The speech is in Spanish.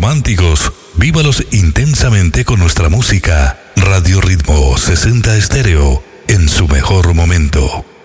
románticos, vívalos intensamente con nuestra música. Radio Ritmo 60 Estéreo, en su mejor momento.